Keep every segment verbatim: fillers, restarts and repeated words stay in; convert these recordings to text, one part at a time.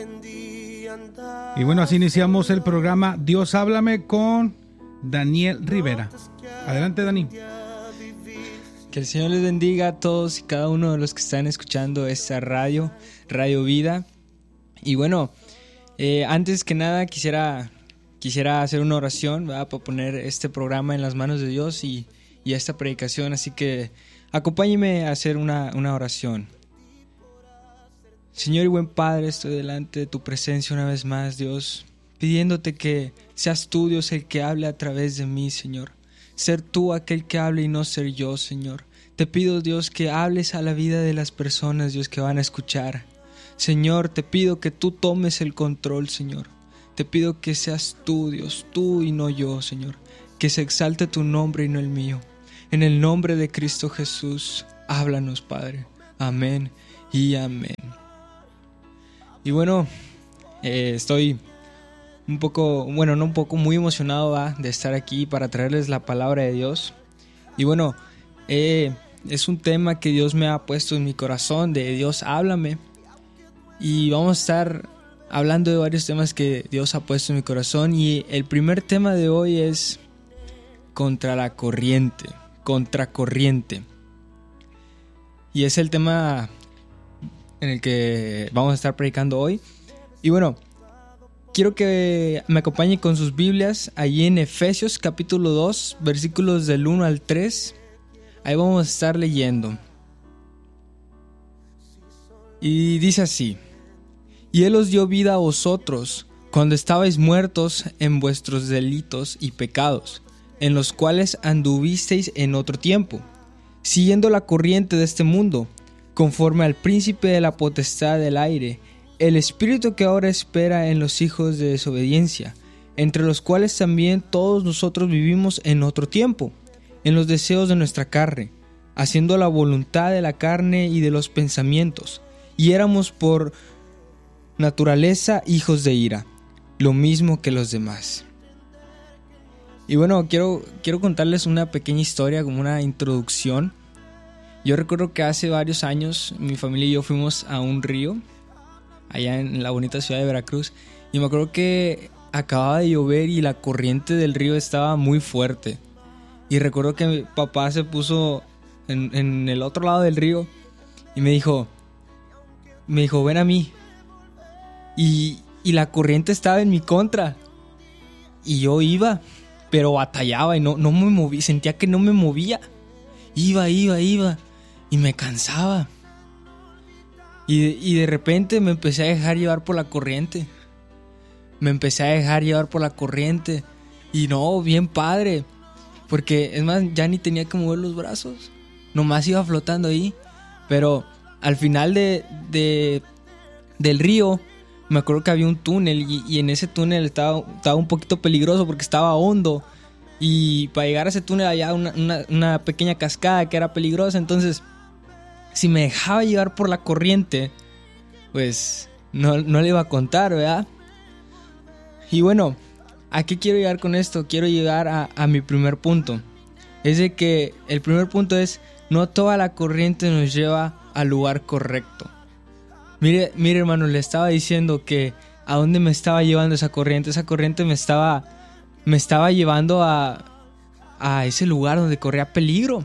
Y bueno, así iniciamos el programa Dios Háblame con Daniel Rivera. Adelante, Dani. Que el Señor les bendiga a todos y cada uno de los que están escuchando esta radio, Radio Vida. Y bueno, eh, antes que nada quisiera, quisiera hacer una oración, ¿verdad?, para poner este programa en las manos de Dios y, y esta predicación. Así que acompáñenme a hacer una, una oración. Señor y buen Padre, estoy delante de tu presencia una vez más, Dios, pidiéndote que seas tú, Dios, el que hable a través de mí, Señor. Ser tú aquel que hable y no ser yo, Señor. Te pido, Dios, que hables a la vida de las personas, Dios, que van a escuchar. Señor, te pido que tú tomes el control, Señor. Te pido que seas tú, Dios, tú y no yo, Señor. Que se exalte tu nombre y no el mío. En el nombre de Cristo Jesús, háblanos, Padre. Amén y amén. Y bueno, eh, estoy un poco, bueno, no un poco, muy emocionado ¿va? de estar aquí para traerles la palabra de Dios. Y bueno, eh, es un tema que Dios me ha puesto en mi corazón, de Dios háblame. Y vamos a estar hablando de varios temas que Dios ha puesto en mi corazón. Y el primer tema de hoy es contra la corriente, contracorriente. Y es el tema en el que vamos a estar predicando hoy. Y bueno, quiero que me acompañen con sus Biblias allí en Efesios capítulo dos, versículos del uno al tres. Ahí vamos a estar leyendo. Y dice así: Y Él os dio vida a vosotros, cuando estabais muertos en vuestros delitos y pecados, en los cuales anduvisteis en otro tiempo, siguiendo la corriente de este mundo, conforme al príncipe de la potestad del aire, el espíritu que ahora espera en los hijos de desobediencia, entre los cuales también todos nosotros vivimos en otro tiempo, en los deseos de nuestra carne, haciendo la voluntad de la carne y de los pensamientos, y éramos por naturaleza hijos de ira, lo mismo que los demás. Y bueno, quiero, quiero contarles una pequeña historia, como una introducción. Yo recuerdo que hace varios años mi familia y yo fuimos a un río allá en la bonita ciudad de Veracruz, y me acuerdo que acababa de llover y la corriente del río estaba muy fuerte. Y recuerdo que mi papá se puso en, en el otro lado del río y me dijo, me dijo, ven a mí. Y, y la corriente estaba en mi contra. Y yo iba, pero batallaba y no, no me moví, sentía que no me movía. Iba, iba, iba. Y me cansaba. Y, y de repente me empecé a dejar llevar por la corriente. Me empecé a dejar llevar por la corriente. Y no, bien padre. Porque es más, ya ni tenía que mover los brazos. Nomás iba flotando ahí. Pero al final de, de, del río, me acuerdo que había un túnel. Y, y en ese túnel estaba, estaba un poquito peligroso porque estaba hondo. Y para llegar a ese túnel había una, una, una pequeña cascada que era peligrosa. Entonces, si me dejaba llevar por la corriente, pues no, no le iba a contar, ¿verdad? Y bueno, ¿a qué quiero llegar con esto? Quiero llegar a, a mi primer punto. Es de que el primer punto es: no toda la corriente nos lleva al lugar correcto. Mire, mire hermano, le estaba diciendo que a dónde me estaba llevando esa corriente. Esa corriente me estaba, me estaba llevando a, a ese lugar donde corría peligro.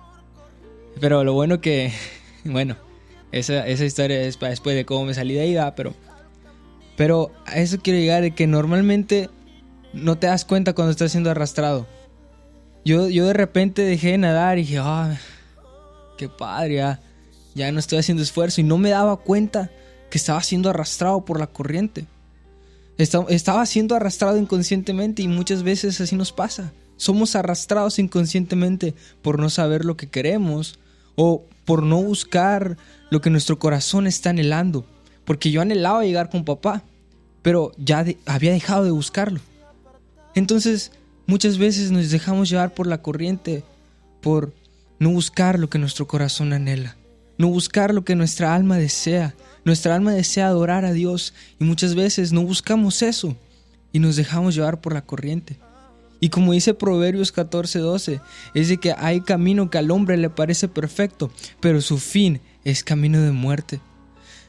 Pero lo bueno que, bueno, esa, esa historia es para después de cómo me salí de ahí, ¿verdad? Pero, pero a eso quiero llegar, de que normalmente no te das cuenta cuando estás siendo arrastrado. Yo, yo de repente dejé de nadar y dije, ah, oh, qué padre, ya, ya no estoy haciendo esfuerzo. Y no me daba cuenta que estaba siendo arrastrado por la corriente. Estaba, estaba siendo arrastrado inconscientemente, y muchas veces así nos pasa. Somos arrastrados inconscientemente por no saber lo que queremos, o por no buscar lo que nuestro corazón está anhelando. Porque yo anhelaba llegar con papá, pero ya de, había dejado de buscarlo. Entonces, muchas veces nos dejamos llevar por la corriente, por no buscar lo que nuestro corazón anhela, no buscar lo que nuestra alma desea. Nuestra alma desea adorar a Dios, y muchas veces no buscamos eso y nos dejamos llevar por la corriente. Y como dice Proverbios catorce doce, es de que hay camino que al hombre le parece perfecto, pero su fin es camino de muerte.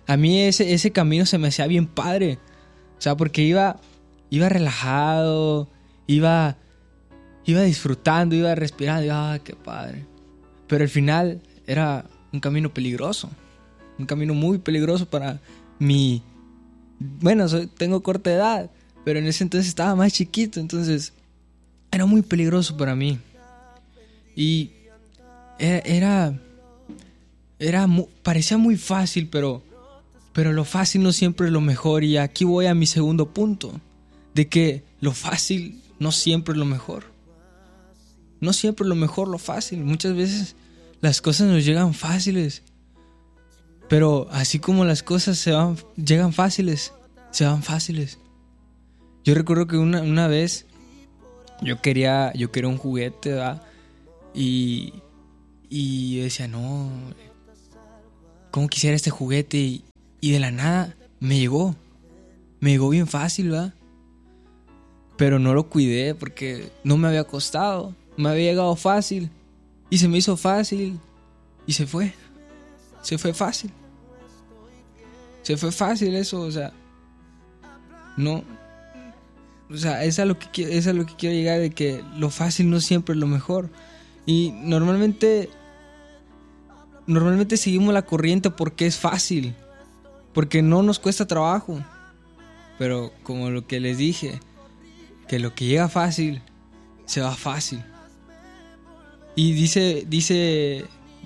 a mí ese, ese camino se me hacía bien padre. O sea, porque iba, iba relajado, iba, iba disfrutando, iba respirando. Y, ¡ah, qué padre! Pero al final era un camino peligroso. Un camino muy peligroso para mi... Bueno, soy, tengo corta edad, pero en ese entonces estaba más chiquito. Entonces era muy peligroso para mí. Y era... era, era mu- parecía muy fácil, pero... Pero lo fácil no siempre es lo mejor. Y aquí voy a mi segundo punto. De que lo fácil no siempre es lo mejor. No siempre es lo mejor lo fácil. Muchas veces las cosas nos llegan fáciles. Pero así como las cosas se van, llegan fáciles, se van fáciles. Yo recuerdo que una, una vez yo quería, yo quería un juguete, ¿verdad? Y, y yo decía, no, ¿cómo quisiera este juguete? Y, y de la nada me llegó. Me llegó bien fácil, ¿verdad? Pero no lo cuidé porque no me había costado. Me había llegado fácil. Y se me hizo fácil. Y se fue. Se fue fácil. Se fue fácil eso, o sea. No. O sea, es a lo que, es a lo que quiero llegar, de que lo fácil no siempre es lo mejor. Y normalmente... Normalmente seguimos la corriente porque es fácil. Porque no nos cuesta trabajo. Pero como lo que les dije, que lo que llega fácil, se va fácil. Y dice, dice,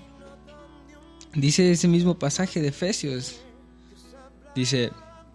dice ese mismo pasaje de Efesios. Dice,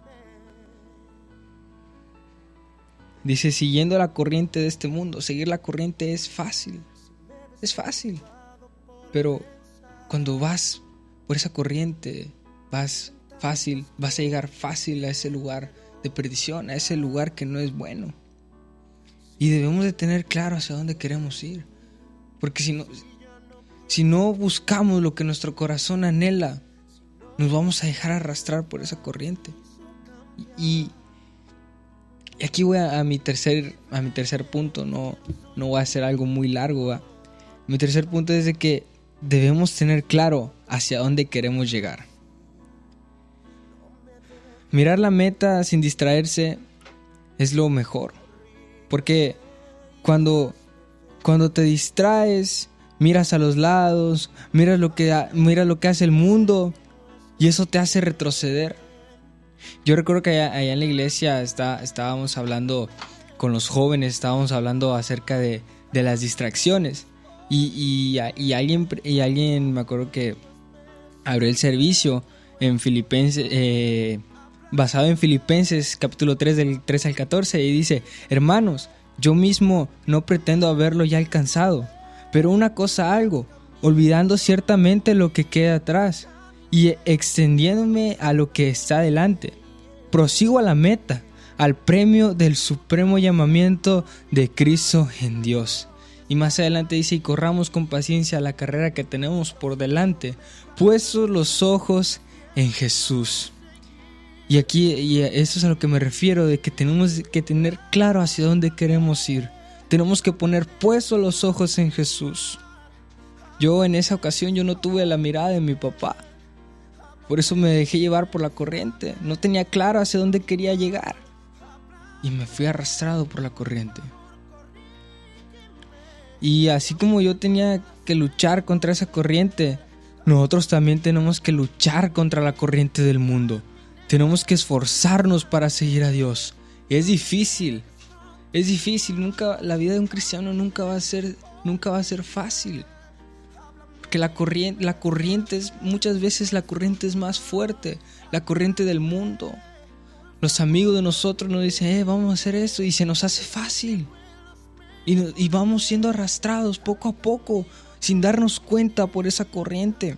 dice, siguiendo la corriente de este mundo. Seguir la corriente es fácil. Es fácil. Pero cuando vas por esa corriente, vas fácil, vas a llegar fácil a ese lugar de perdición, a ese lugar que no es bueno. Y debemos de tener claro hacia dónde queremos ir. Porque si no, si no buscamos lo que nuestro corazón anhela, nos vamos a dejar arrastrar por esa corriente. Y, y aquí voy a, a mi tercer a mi tercer punto. No, no voy a hacer algo muy largo, ¿va? Mi tercer punto es de que debemos tener claro hacia dónde queremos llegar. Mirar la meta sin distraerse es lo mejor. Porque cuando, cuando te distraes, miras a los lados, miras lo que, miras lo que hace el mundo y eso te hace retroceder. Yo recuerdo que allá, allá en la iglesia está, estábamos hablando con los jóvenes, estábamos hablando acerca de, de las distracciones. Y, y, y, alguien, y alguien, me acuerdo que abrió el servicio en Filipenses, eh, basado en Filipenses capítulo tres del tres al catorce, y dice: hermanos, yo mismo no pretendo haberlo ya alcanzado, pero una cosa hago, olvidando ciertamente lo que queda atrás y extendiéndome a lo que está delante, prosigo a la meta, al premio del supremo llamamiento de Cristo en Dios. Y más adelante dice: y corramos con paciencia la carrera que tenemos por delante, puestos los ojos en Jesús. Y aquí, y eso es a lo que me refiero, de que tenemos que tener claro hacia dónde queremos ir. Tenemos que poner puestos los ojos en Jesús. Yo en esa ocasión yo no tuve la mirada de mi papá. Por eso me dejé llevar por la corriente. No tenía claro hacia dónde quería llegar. Y me fui arrastrado por la corriente. Y así como yo tenía que luchar contra esa corriente, nosotros también tenemos que luchar contra la corriente del mundo. Tenemos que esforzarnos para seguir a Dios. Es difícil. Es difícil. Nunca, la vida de un cristiano nunca va a ser, nunca va a ser fácil. Porque la corriente, la corriente es, muchas veces la corriente es más fuerte. La corriente del mundo. Los amigos de nosotros nos dicen, eh, vamos a hacer esto, y se nos hace fácil. Y, y vamos siendo arrastrados poco a poco, sin darnos cuenta por esa corriente.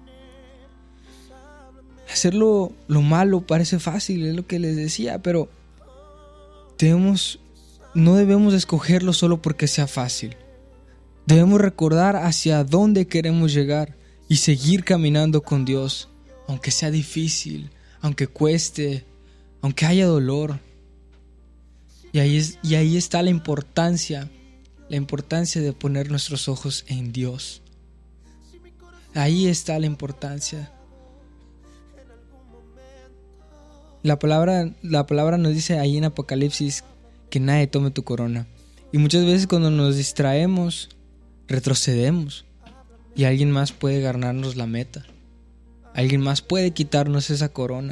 Hacerlo lo malo parece fácil, es lo que les decía, pero debemos, no debemos escogerlo solo porque sea fácil. Debemos recordar hacia dónde queremos llegar y seguir caminando con Dios, aunque sea difícil, aunque cueste, aunque haya dolor. Y ahí, es, y ahí está la importancia, la importancia de poner nuestros ojos en Dios. Ahí está la importancia. La palabra, la palabra nos dice ahí en Apocalipsis que nadie tome tu corona. Y muchas veces cuando nos distraemos, retrocedemos. Y alguien más puede ganarnos la meta. Alguien más puede quitarnos esa corona.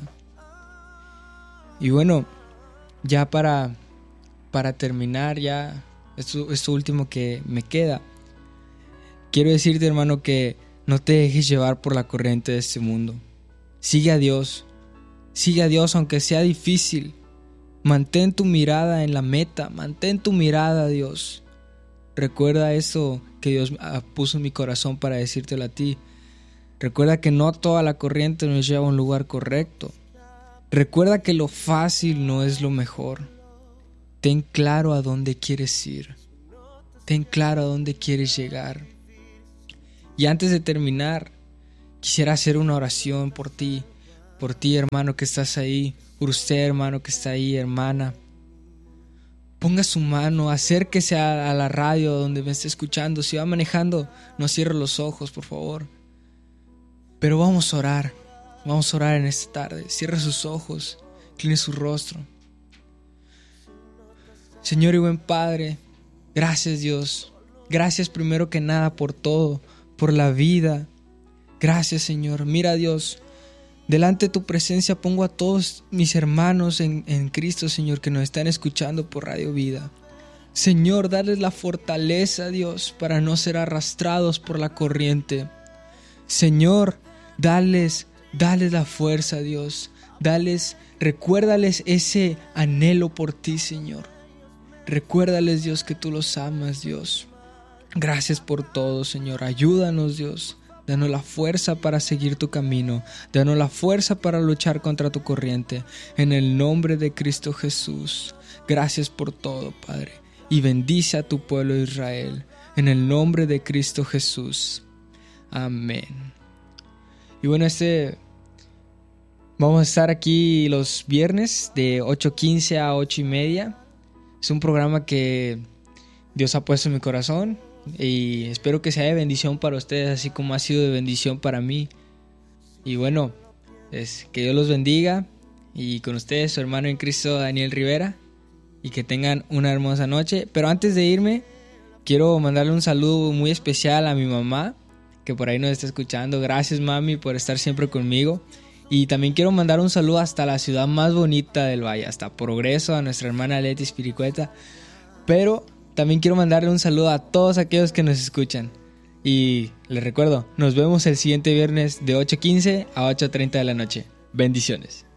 Y bueno, ya para, para terminar, ya esto, esto último que me queda, quiero decirte, hermano, que no te dejes llevar por la corriente de este mundo. Sigue a Dios. Sigue a Dios aunque sea difícil. Mantén tu mirada en la meta. Mantén tu mirada a Dios. Recuerda eso que Dios puso en mi corazón para decírtelo a ti. Recuerda que no toda la corriente nos lleva a un lugar correcto. Recuerda que lo fácil no es lo mejor. Ten claro a dónde quieres ir. Ten claro a dónde quieres llegar. Y antes de terminar, quisiera hacer una oración por ti. Por ti, hermano, que estás ahí. Por usted, hermano, que está ahí, hermana. Ponga su mano, acérquese a, a la radio donde me esté escuchando. Si va manejando, no cierre los ojos, por favor. Pero vamos a orar. Vamos a orar en esta tarde. Cierre sus ojos. Incline su rostro. Señor y buen Padre, gracias, Dios. Gracias primero que nada por todo, por la vida. Gracias, Señor. Mira, Dios, delante de tu presencia pongo a todos mis hermanos en, en Cristo, Señor, que nos están escuchando por Radio Vida. Señor, darles la fortaleza, Dios, para no ser arrastrados por la corriente. Señor, dales, dales la fuerza, Dios. Dales, recuérdales ese anhelo por ti, Señor. Recuérdales, Dios, que tú los amas, Dios. Gracias por todo, Señor. Ayúdanos, Dios. Danos la fuerza para seguir tu camino. Danos la fuerza para luchar contra tu corriente. En el nombre de Cristo Jesús. Gracias por todo, Padre. Y bendice a tu pueblo de Israel. En el nombre de Cristo Jesús. Amén. Y bueno, este... Vamos a estar aquí los viernes de ocho quince a ocho y media. Es un programa que Dios ha puesto en mi corazón. Y espero que sea de bendición para ustedes, así como ha sido de bendición para mí. Y bueno, es que Dios los bendiga. Y con ustedes, su hermano en Cristo, Daniel Rivera. Y que tengan una hermosa noche. Pero antes de irme, quiero mandarle un saludo muy especial a mi mamá, que por ahí nos está escuchando. Gracias, mami, por estar siempre conmigo. Y también quiero mandar un saludo hasta la ciudad más bonita del valle, hasta Progreso, a nuestra hermana Leti Spiricueta. Pero también quiero mandarle un saludo a todos aquellos que nos escuchan. Y les recuerdo, nos vemos el siguiente viernes de ocho quince a ocho treinta de la noche. Bendiciones.